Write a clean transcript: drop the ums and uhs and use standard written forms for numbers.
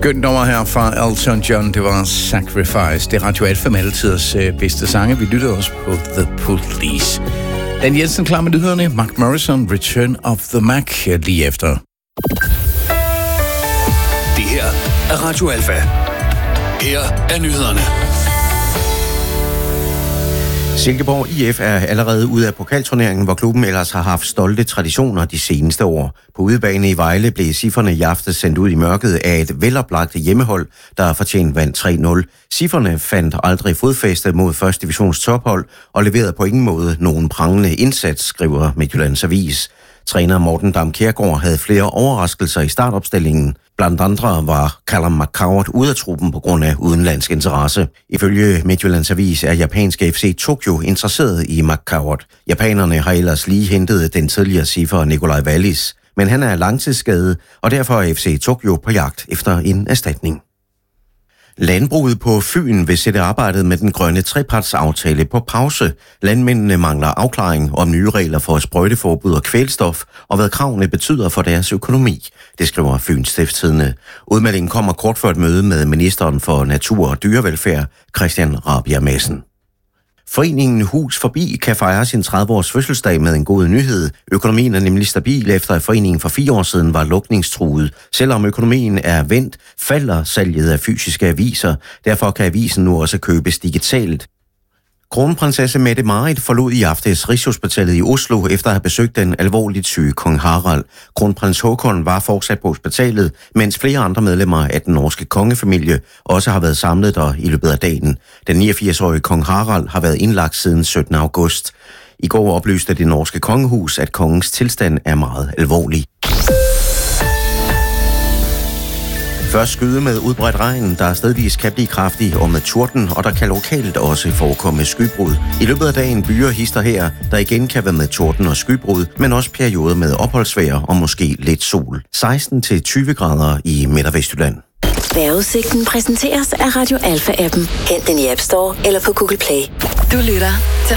Skønt nummer her fra Elton John, det var Sacrifice. Det er Radio Alfa med altiders bedste sange. Vi lytter også på The Police. Dan Jensen klar med nyhederne. Mark Morrison, Return of the Mac lige efter. Det her er Radio Alfa. Her er nyhederne. Silkeborg IF er allerede ude af pokalturneringen, hvor klubben ellers har haft stolte traditioner de seneste år. På udebane i Vejle blev Sifferne i aftes sendt ud i mørket af et veloplagt hjemmehold, der fortjent vandt 3-0. Sifferne fandt aldrig fodfæste mod 1. divisions tophold og leverede på ingen måde nogen prangende indsats, skriver Midtjyllands Avis. Træner Morten Dam Kjærgaard havde flere overraskelser i startopstillingen. Blandt andre var Callum McCoward ude af truppen på grund af udenlandsk interesse. Ifølge Midtjyllands Avis er japanske FC Tokyo interesseret i McCoward. Japanerne har ellers lige hentet den tidligere ciffer Nikolaj Wallis, men han er langtidsskadet, og derfor er FC Tokyo på jagt efter en erstatning. Landbruget på Fyn vil sætte arbejdet med den grønne trepartsaftale på pause. Landmændene mangler afklaring om nye regler for sprøjteforbud og kvælstof, og hvad kravene betyder for deres økonomi. Det skriver Fyns Stiftstidende. Udmeldingen kommer kort før et møde med ministeren for natur og dyrevelfærd, Christian Rabjerg Madsen. Foreningen Hus Forbi kan fejre sin 30-års fødselsdag med en god nyhed. Økonomien er nemlig stabil, efter at foreningen for 4 år siden var lukningstruet. Selvom økonomien er vendt, falder salget af fysiske aviser. Derfor kan avisen nu også købes digitalt. Kronprinsesse Mette-Marit forlod i aftes Rigshospitalet i Oslo efter at have besøgt den alvorligt syge kong Harald. Kronprins Håkon var fortsat på hospitalet, mens flere andre medlemmer af den norske kongefamilie også har været samlet der i løbet af dagen. Den 89-årige kong Harald har været indlagt siden 17. august. I går oplyste det norske kongehus, at kongens tilstand er meget alvorlig. Først skyde med udbredt regn, der stedvis kan blive kraftig og med torden, og der kan lokalt også forekomme skybrud. I løbet af dagen byer hister her, der igen kan være med torden og skybrud, men også perioder med opholdsvejr og måske lidt sol. 16-20 grader i Midt- og Vestjylland. Vejrudsigten præsenteres af Radio Alfa-appen. Hent den i App Store eller på Google Play. Du lytter til